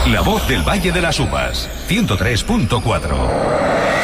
La voz del Valle de las Uvas, 103.4.